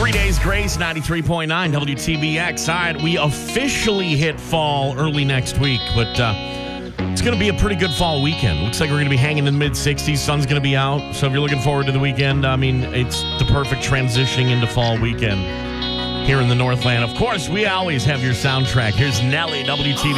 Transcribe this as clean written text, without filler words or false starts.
3 Days Grace, 93.9 WTBX. All right, we officially hit fall early next week, but it's going to be a pretty good fall weekend. Looks like we're going to be hanging in the mid-60s. Sun's going to be out. So if you're looking forward to the weekend, I mean, it's the perfect transitioning into fall weekend here in the Northland. Of course, we always have your soundtrack. Here's Nelly, WTBX.